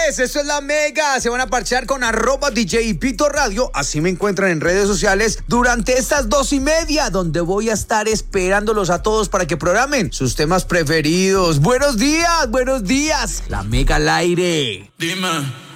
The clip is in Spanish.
señores, esto es La Mega. Se van a parchar con @DJ Pito Radio. Así me encuentran en redes sociales durante estas 2:30, donde voy a estar esperándolos a todos para que programen sus temas preferidos. Buenos días, buenos días. La Mega al aire. Dime.